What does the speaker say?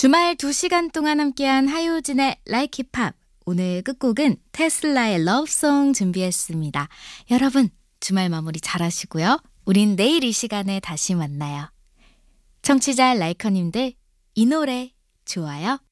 주말 2시간 동안 함께한 하효진의 Like It Pop. 오늘 끝곡은 테슬라의 러브송 준비했습니다. 여러분, 주말 마무리 잘 하시고요. 우린 내일 이 시간에 다시 만나요. 청취자 라이커님들, 이 노래 좋아요?